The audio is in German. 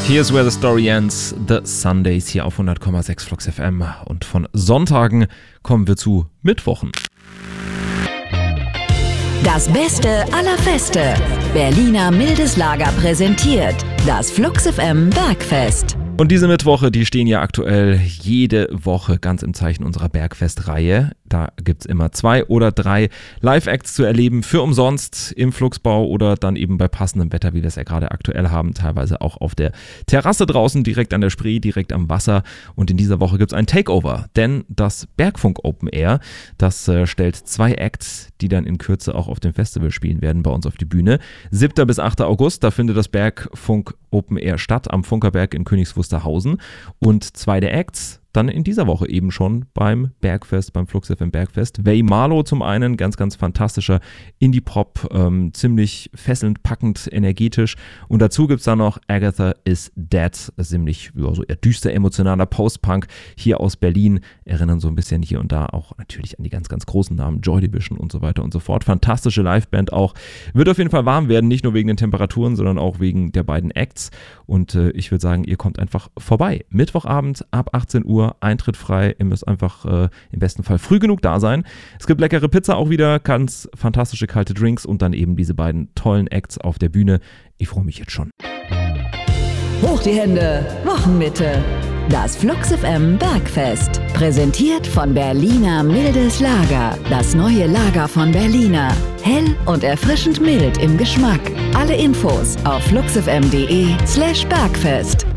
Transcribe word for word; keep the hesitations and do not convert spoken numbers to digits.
Here's where the story ends. The Sundays hier auf hundert Komma sechs Flux F M. Und von Sonntagen kommen wir zu Mittwochen. Das Beste aller Feste. Berliner Mildes Lager präsentiert das Flux F M Bergfest. Und diese Mittwoche, die stehen ja aktuell jede Woche ganz im Zeichen unserer Bergfest-Reihe. Da gibt es immer zwei oder drei Live-Acts zu erleben für umsonst im Fluxbau oder dann eben bei passendem Wetter, wie wir es ja gerade aktuell haben, teilweise auch auf der Terrasse draußen, direkt an der Spree, direkt am Wasser. Und in dieser Woche gibt es ein Takeover, denn das Bergfunk Open Air, das äh, stellt zwei Acts, die dann in Kürze auch auf dem Festival spielen werden, bei uns auf die Bühne. siebter bis achter August, da findet das Bergfunk Open Air statt am Funkerberg in Königs Wusterhausen. Und zwei der Acts dann in dieser Woche eben schon beim Bergfest, beim Flux F M Bergfest. Way Marlow zum einen, ganz, ganz fantastischer Indie-Pop, ähm, ziemlich fesselnd, packend, energetisch. Und dazu gibt es dann noch Agatha is Dead, ziemlich ja, so eher düster, emotionaler Post-Punk hier aus Berlin. Erinnern so ein bisschen hier und da auch natürlich an die ganz, ganz großen Namen, Joy Division und so weiter und so fort. Fantastische Liveband auch. Wird auf jeden Fall warm werden, nicht nur wegen den Temperaturen, sondern auch wegen der beiden Acts. Und äh, ich würde sagen, ihr kommt einfach vorbei. Mittwochabend ab achtzehn Uhr. Eintritt frei, ihr müsst einfach äh, im besten Fall früh genug da sein. Es gibt leckere Pizza auch wieder, ganz fantastische kalte Drinks und dann eben diese beiden tollen Acts auf der Bühne. Ich freue mich jetzt schon. Hoch die Hände, Wochenmitte. Das Flux F M Bergfest. Präsentiert von Berliner Mildes Lager. Das neue Lager von Berliner. Hell und erfrischend mild im Geschmack. Alle Infos auf fluxfm punkt de slash Bergfest.